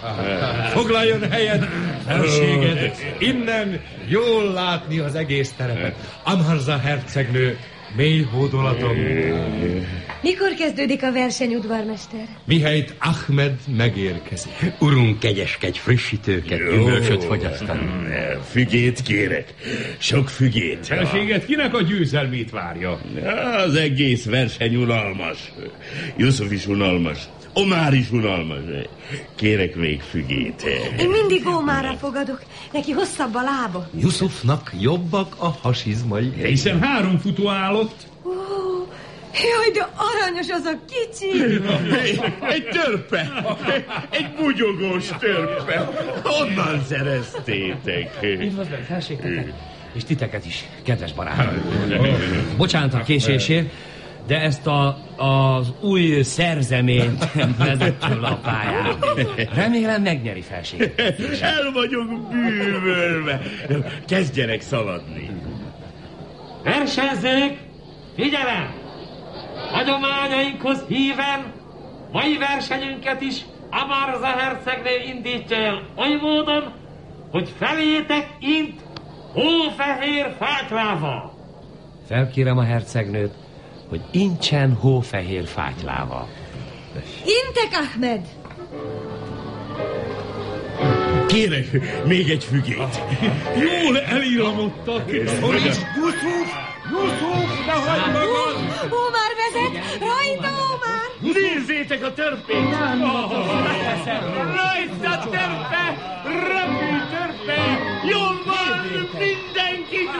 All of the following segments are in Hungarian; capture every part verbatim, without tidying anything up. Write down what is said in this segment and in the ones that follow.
Foglaljon helyet, felséged. Innen jól látni az egész terepet. Amarza hercegnő, mély hódolatom. Mikor kezdődik a verseny, udvarmester? Mihelyt Ahmed megérkezik. Urunk, kegyeskedj, frissítőket, gyümölcsöt fogyasztani. Fügét kérek. Sok fügét. Felséget, kinek a győzelmét várja? Az egész verseny unalmas. Yusuf is unalmas. Omár is unalmas. Kérek még fügét. Én mindig Omárra fogadok. Neki hosszabb a lába. Yusufnak jobbak a hasizmai. Hiszen három futó állott. Ó, jaj, de aranyos az a kicsi. Egy törpe. Egy bugyogós törpe. Honnan szereztétek? Üdvözlöm, felségteket, és titeket is, kedves barátom. Bocsánat a késésért, de ezt a, az új szerzeményt vezettem le a pályán. Remélem megnyeri felséget. El vagyok bűvölve. Kezdjenek szaladni. Versenyzők, figyelem! Hagyományainkhoz híven mai versenyünket is Amarza hercegnő indítja el oly módon, hogy felétek int hófehér fátylával. Felkérem a hercegnőt, hogy incsen hófehér fátylával. Intek, Ahmed! Kérek még egy fügét. Jól elillamodtak. Yusuf! Yusuf, ne hagyd magad! Omár vezet! Rajta, Omár! Nézzétek a törpét! Rajta a törpe! Repül törpe! Jól van! Mindenkit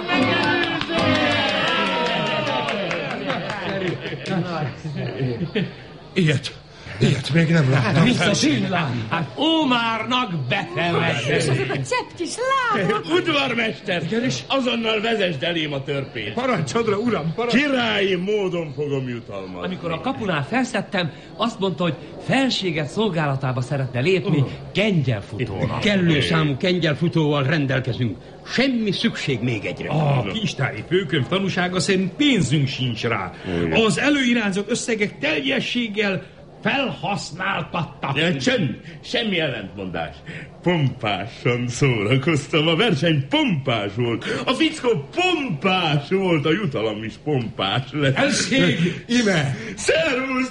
megelőző! Ilyet, ilyet még nem láttam. Visszasillan! Hát Omárnak befelvette. És azok a csepp kis lábak! Udvarmester, azonnal vezesd elém a törpét. Parancsodra, uram, parancs. Királyi módon fogom jutalmazni. Amikor a kapunál felszedtem, azt mondta, hogy felséget szolgálatába szeretne lépni kengyelfutónak. Kellő számú kengyelfutóval rendelkezünk. Semmi szükség még egyre. A kincstári főkönyv tanúsága szerint pénzünk sincs rá. Az előirányzott összegek teljességgel felhasználtattak. Ja, csönd! Semmi ellentmondás. Pompásan szórakoztam, a verseny pompás volt, a fickó pompás volt, a jutalom is pompás lett. Elszég! Ime! Szervusz,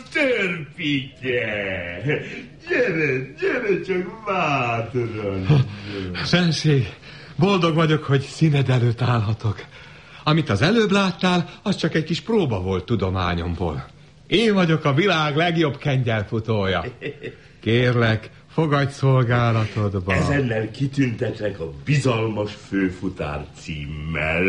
törpike! Gyere, gyere csak bátran! Fenség, boldog vagyok, hogy színed előtt állhatok. Amit az előbb láttál, az csak egy kis próba volt tudományomból. Én vagyok a világ legjobb kengyelfutója. Kérlek, fogadj szolgálatodba. Ezennel kitüntetlek a bizalmas főfutár címmel.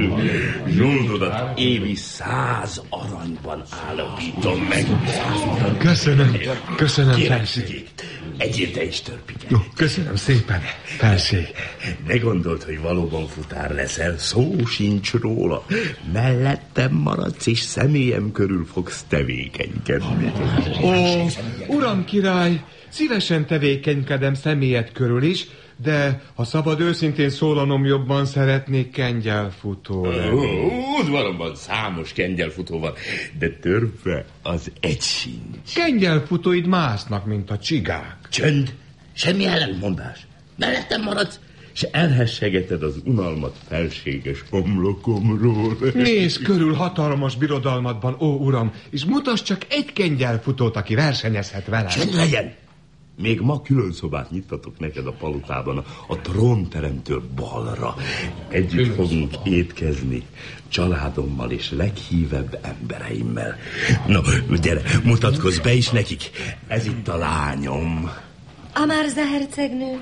Zsoldodat évi száz aranyban állapítom meg. Köszönöm, köszönöm, felség. Egyél te is, törpike. Jó, köszönöm szépen, felség. Ne gondold, hogy valóban futár leszel, szó sincs róla. Mellettem maradsz, és személyem körül fogsz tevékenykedni. Ó, uram király, szívesen tevékenykedem személyed körül is, de ha szabad őszintén szólanom, jobban szeretnék kengyelfutó lenni. Udvaromban számos kengyelfutó van, de törpe az egy sincs. Kengyelfutóid másznak, mint a csigák. Csönd, semmi ellentmondás. Mellettem maradsz, és elhessegeted az unalmat felséges homlokomról. Nézz körül hatalmas birodalmadban, ó uram, és mutass csak egy kengyelfutót, aki versenyezhet velem. Csend legyen! Még ma külön szobát nyittatok neked a palotában, a trónteremtől balra. Együtt fogunk étkezni, családommal és leghívebb embereimmel. No, gyere, mutatkozz be is nekik. Ez itt a lányom. Amarza hercegnő.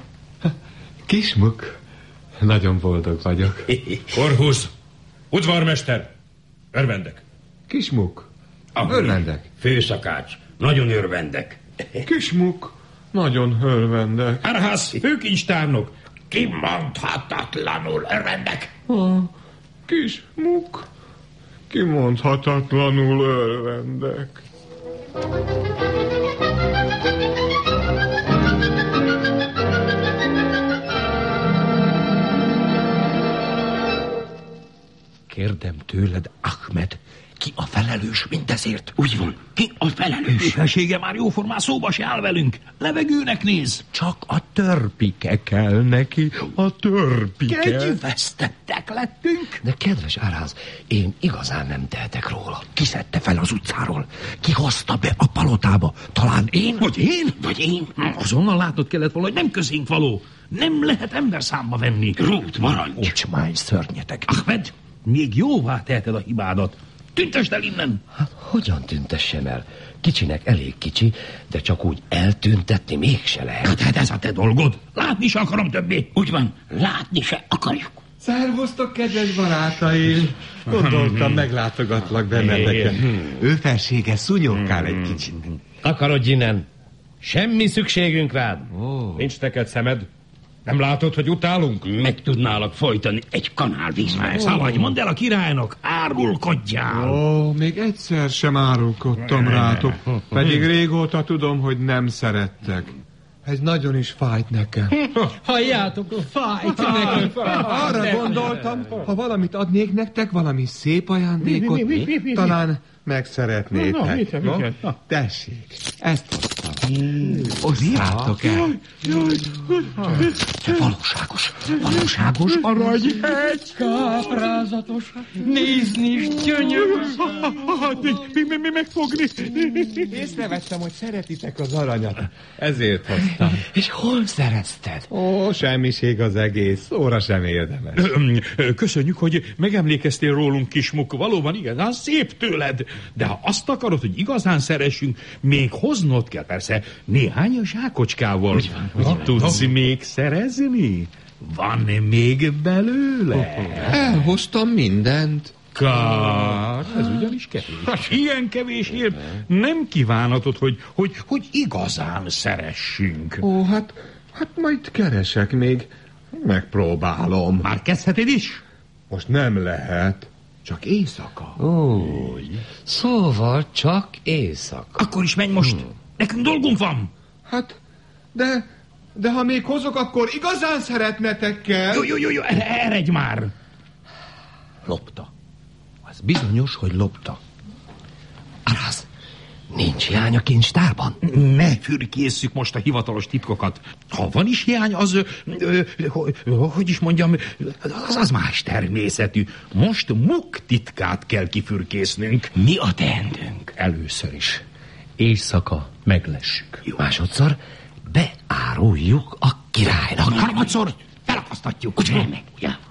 Kismuk, nagyon boldog vagyok. Korhusz, udvarmester, örvendek. Kismuk, örvendek. Főszakács, nagyon örvendek. Kismuk, nagyon örvendek. Árház, főkincstárnok, kimondhatatlanul örvendek. Ah, Kismuk, kimondhatatlanul örvendek. Kérdem tőled, Ahmed, Ki a felelős mindezért? Úgy van, ki a felelős? Éhessége már jóformán szóba se áll velünk. Levegőnek néz. Csak a törpike kell neki, a törpike. Kegyvesztettek lettünk. De kedves Aráz, én igazán nem tehetek róla. Ki szedte fel az utcáról? Ki hozta be a palotába? Talán én? Vagy én? Vagy én? Azonnal látnod kellett volna, hogy nem közénk való. Nem lehet ember számba venni. Rút, maradj! Ocsmány szörnyetek. Ahmed, még jóvá teheted a hibádat. Tüntesd el innen! Hát hogyan tüntessem el? Kicsinek elég kicsi, de csak úgy eltüntetni mégse lehet. Hát ez a te dolgod. Látni se akarom többé. Úgy van, látni se akarjuk. Szervusztok, kedves barátaim! Gondoltam, meglátogatlak benneteket. Ő felsége szúnyogkál egy kicsit. Akarodj innen! Semmi szükségünk rád. Oh. Nincs neked szemed. Nem látod, hogy utálunk? Meg tudnálak folytani egy kanál vízben. Oh. Szaladj, mondd el a királynak, árulkodjál! Ó, oh, még egyszer sem árulkodtam rátok, pedig régóta tudom, hogy nem szerettek. Ez nagyon is fájt nekem. Halljátok, fájt nekem. Arra gondoltam, ha valamit adnék nektek, valami szép ajándékot, mi, mi, mi, mi, mi? talán megszeretnétek. No, no, mit, mit? Tessék, ezt hoztam. Osszátok el. Valóságos, valóságos arany. Egy káprázatos, nézni is gyönyörű. Mi, mi, mi megfogni? Észrevettem, hogy szeretitek az aranyat. Ezért hoztam. És hol szerezted? Ó, semmiség az egész, óra sem érdemes. Köszönjük, hogy megemlékeztél rólunk, Kismuk. Valóban igazán szép tőled. De ha azt akarod, hogy igazán szeressünk, még hoznod kell persze néhány zsákocskával. Mit tudsz no. még szerezni? Van még belőle? Elhoztam mindent. Kár, ez ugyanis kevés. Ilyen kevésért nem kívánatod, hogy, hogy, hogy igazán szeressünk. Ó, hát, hát majd keresek még. Megpróbálom. Már kezdheted is? Most nem lehet. Csak éjszaka. Úgy. Szóval csak éjszaka. Akkor is menj most. Hmm. Nekünk dolgunk van. Hát, de, de ha még hozok, akkor igazán szeretnetek kell. Jó, jó, jó, jó, eredj már. Lopta. Az bizonyos, hogy lopta. Arász, nincs hiány a kincstárban? Ne fürkészszük most a hivatalos titkokat. Ha van is hiány, az, ö, ö, ö, hogy is mondjam, az, az más természetű. Most Muk titkát kell kifürkésznünk. Mi a teendőnk? Először is. Éjszaka meglessük. Jó. Másodszor beáruljuk a királynak. Harmadszor felakasztatjuk. Ugye meg, ugye?